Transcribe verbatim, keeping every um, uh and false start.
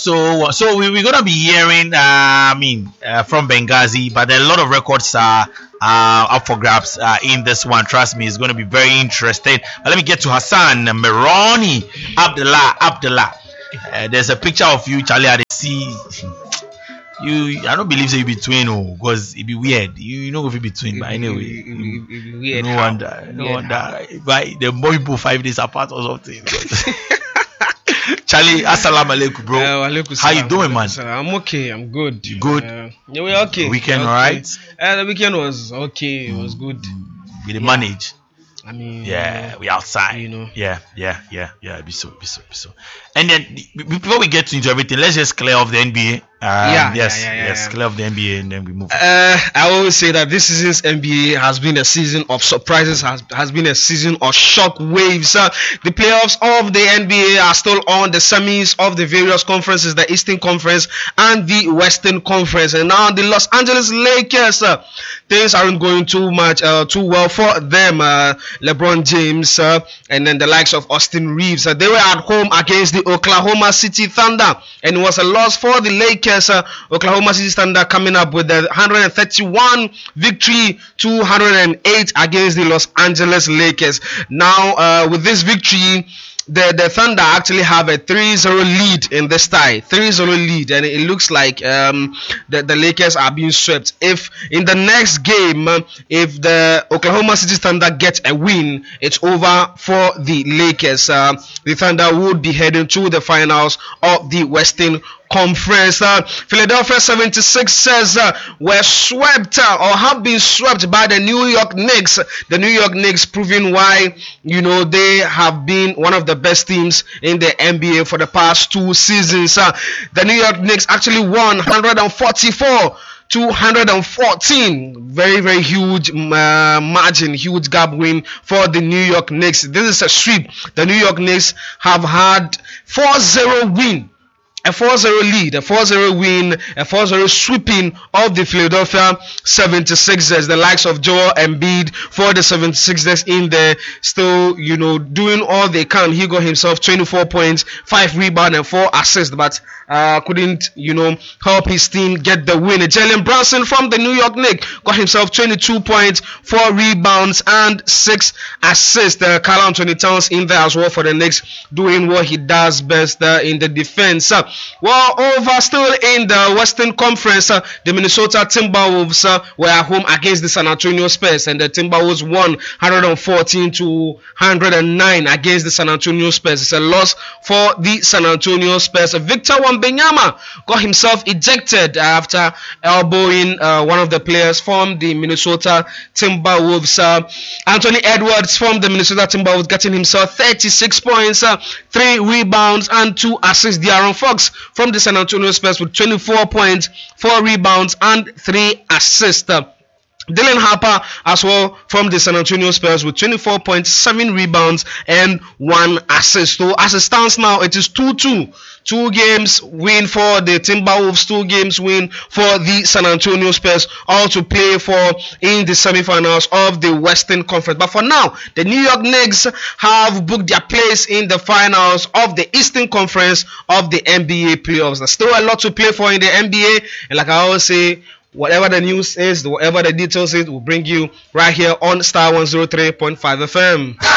so so we, we're gonna be hearing. Uh, I mean, uh, from Benghazi, but a lot of records are uh, up for grabs uh, in this one. Trust me, it's gonna be very interesting. But let me get to Hassan Meroni Abdullah Abdullah. Uh, there's a picture of you, Charlie. I see you. I don't believe so you be twin, oh, because it be weird. You, you know if you be twin, but anyway, it, it, it, it, weird no wonder, no weird wonder. But the more people five days apart or something. Charlie, assalamu alaikum, bro. Uh, alaikum How you salam. doing, man? I'm okay. I'm good. You good? Uh, yeah, we're okay. Weekend, okay. alright? Uh, the weekend was okay. It was good. We did manage. I mean, Yeah, we outside. you know. Yeah, yeah, yeah, yeah. Be so, be so, be so. And then b- before we get into everything, let's just clear off the N B A. Um, Yeah, yes, yeah, yeah, yeah, yes. yeah. Clear off the N B A, and then we move. Uh, I always say that this season's N B A has been a season of surprises, has, has been a season of shock waves. Uh, the playoffs of the N B A are still on, the semis of the various conferences, the Eastern Conference and the Western Conference. And now the Los Angeles Lakers, uh, things aren't going too much, uh, too well for them. Uh, LeBron James uh, and then the likes of Austin Reeves, uh, they were at home against the Oklahoma City Thunder, and it was a loss for the Lakers. Uh, Oklahoma City Thunder coming up with the one hundred thirty-one victory to one hundred eight against the Los Angeles Lakers. Now, uh, with this victory, the, the Thunder actually have a three zero lead in this tie. three zero lead, and it looks like um, the, the Lakers are being swept. If in the next game, uh, if the Oklahoma City Thunder get a win, it's over for the Lakers. Uh, the Thunder would be heading to the finals of the Western Conference. uh, Philadelphia seventy-sixers uh, were swept uh, or have been swept by the New York Knicks. The New York Knicks proving why, you know, they have been one of the best teams in the N B A for the past two seasons. Uh, the New York Knicks actually won one hundred forty-four to one hundred fourteen. Very, very huge uh, margin, huge gap win for the New York Knicks. This is a sweep. The New York Knicks have had four zero win. A four zero lead, a four zero win, a four zero sweeping of the Philadelphia seventy-sixers. The likes of Joel Embiid for the seventy-sixers in there, still, you know, doing all they can. He got himself twenty-four points, five rebounds, and four assists, but uh, couldn't, you know, help his team get the win. Jalen Brunson from the New York Knicks got himself twenty-two points, four rebounds, and six assists. Uh, Karl Anthony Towns in there as well for the Knicks, doing what he does best uh, in the defense. Uh, Well, over still in the Western Conference, uh, the Minnesota Timberwolves uh, were at home against the San Antonio Spurs, and the Timberwolves won one hundred fourteen to one hundred nine against the San Antonio Spurs. It's a loss for the San Antonio Spurs. Victor Wembanyama got himself ejected after elbowing uh, one of the players from the Minnesota Timberwolves. Uh, Anthony Edwards from the Minnesota Timberwolves getting himself thirty-six points, uh, three rebounds, and two assists. De'Aaron Fox from the San Antonio Spurs with twenty-four points, four rebounds, and three assists. Uh, Dylan Harper as well from the San Antonio Spurs with twenty-four points, seven rebounds, and one assist. So as it stands now, it is two two. Two games win for the Timberwolves, two games win for the San Antonio Spurs, all to play for in the semifinals of the Western Conference. But for now, the New York Knicks have booked their place in the finals of the Eastern Conference of the N B A playoffs. There's still a lot to play for in the N B A, and like I always say, whatever the news is, whatever the details is, we'll bring you right here on Star one oh three point five F M.